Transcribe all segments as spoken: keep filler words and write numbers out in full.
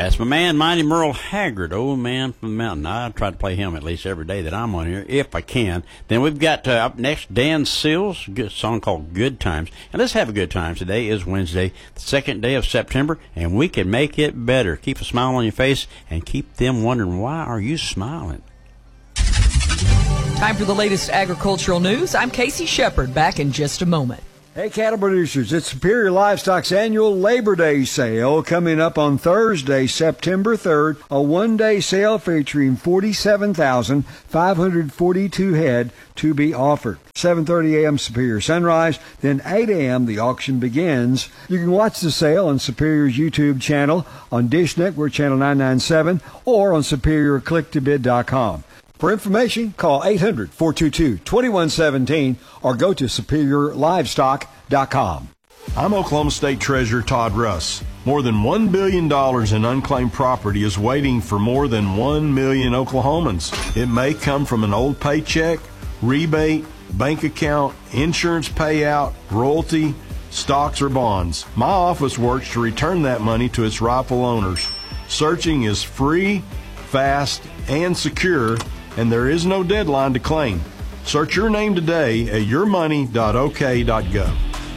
That's my man, Mighty Merle Haggard, old man from the mountain. I try to play him at least every day that I'm on here, if I can. Then we've got uh, up next Dan Sills, a song called Good Times. And let's have a good time. Today is Wednesday, the second day of September, and we can make it better. Keep a smile on your face and keep them wondering, why are you smiling? Time for the latest agricultural news. I'm Casey Shepard, back in just a moment. Hey, cattle producers, it's Superior Livestock's annual Labor Day sale coming up on Thursday, September third, a one-day sale featuring forty-seven thousand five hundred forty-two head to be offered. seven thirty a.m. Superior Sunrise, then eight a.m. the auction begins. You can watch the sale on Superior's YouTube channel, on Dish Network Channel nine ninety-seven, or on superior click to bid dot com. For information, call eight hundred, four two two, two one one seven or go to superior livestock dot com. I'm Oklahoma State Treasurer Todd Russ. More than one billion dollars in unclaimed property is waiting for more than one million Oklahomans. It may come from an old paycheck, rebate, bank account, insurance payout, royalty, stocks, or bonds. My office works to return that money to its rightful owners. Searching is free, fast, and secure, and there is no deadline to claim. Search your name today at your money dot o k dot gov.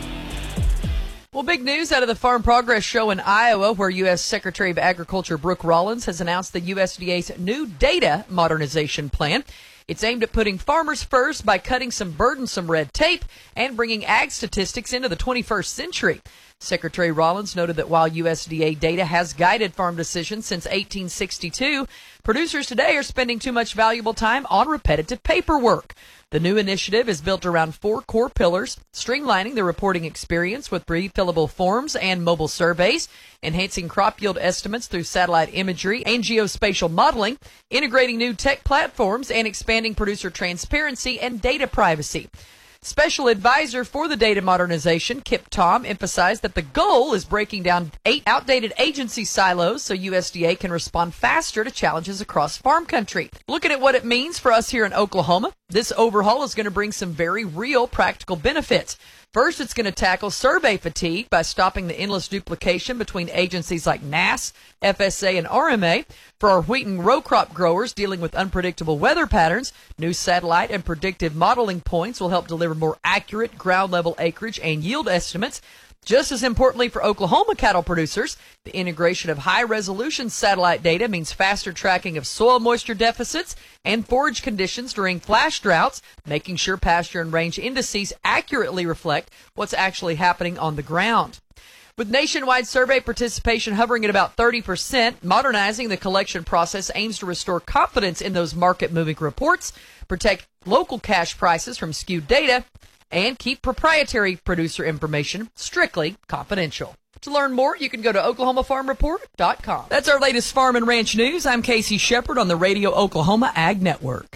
Well, big news out of the Farm Progress Show in Iowa, where U S Secretary of Agriculture Brooke Rollins has announced the U S D A's new data modernization plan. It's aimed at putting farmers first by cutting some burdensome red tape and bringing ag statistics into the twenty-first century. Secretary Rollins noted that while U S D A data has guided farm decisions since eighteen sixty-two, producers today are spending too much valuable time on repetitive paperwork. The new initiative is built around four core pillars: streamlining the reporting experience with refillable forms and mobile surveys, enhancing crop yield estimates through satellite imagery and geospatial modeling, integrating new tech platforms, and expanding producer transparency and data privacy. Special advisor for the data modernization, Kip Tom, emphasized that the goal is breaking down eight outdated agency silos so U S D A can respond faster to challenges across farm country. Looking at what it means for us here in Oklahoma, this overhaul is going to bring some very real practical benefits. First, it's going to tackle survey fatigue by stopping the endless duplication between agencies like N A S, F S A, and R M A. For our wheat and row crop growers dealing with unpredictable weather patterns, new satellite and predictive modeling points will help deliver more accurate ground-level acreage and yield estimates. Just as importantly for Oklahoma cattle producers, the integration of high-resolution satellite data means faster tracking of soil moisture deficits and forage conditions during flash droughts, making sure pasture and range indices accurately reflect what's actually happening on the ground. With nationwide survey participation hovering at about thirty percent, modernizing the collection process aims to restore confidence in those market-moving reports, protect local cash prices from skewed data, and keep proprietary producer information strictly confidential. To learn more, you can go to oklahoma farm report dot com. That's our latest farm and ranch news. I'm Casey Shepard on the Radio Oklahoma Ag Network.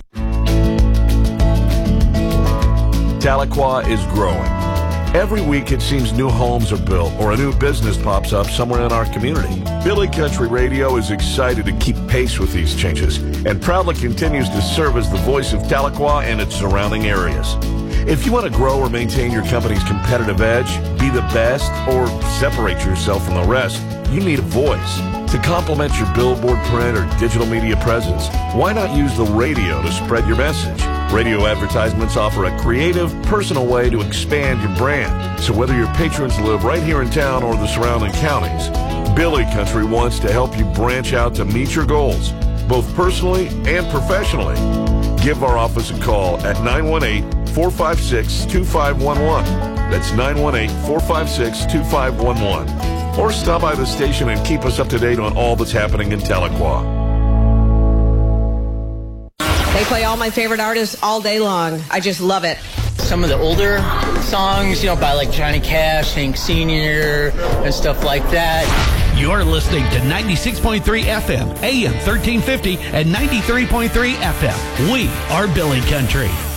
Tahlequah is growing. Every week it seems new homes are built or a new business pops up somewhere in our community. Billy Country Radio is excited to keep pace with these changes and proudly continues to serve as the voice of Tahlequah and its surrounding areas. If you want to grow or maintain your company's competitive edge, be the best, or separate yourself from the rest, you need a voice. To complement your billboard, print, or digital media presence, why not use the radio to spread your message? Radio advertisements offer a creative, personal way to expand your brand. So whether your patrons live right here in town or the surrounding counties, Billy Country wants to help you branch out to meet your goals, both personally and professionally. Give our office a call at nine one eight, four five six, two five one one. That's nine one eight, four five six, two five one one. Or stop by the station and keep us up to date on all that's happening in Tahlequah. They play all my favorite artists all day long. I just love it. Some of the older songs, you know, by like Johnny Cash, Hank Senior, and stuff like that. You're listening to ninety-six point three F M, A M thirteen fifty, and ninety-three point three F M. We are Billy Country.